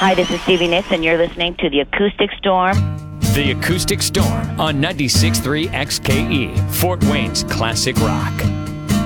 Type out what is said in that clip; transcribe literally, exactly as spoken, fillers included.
Hi, this is Stevie Nicks, and you're listening to The Acoustic Storm. The Acoustic Storm on ninety-six point three X K E, Fort Wayne's classic rock.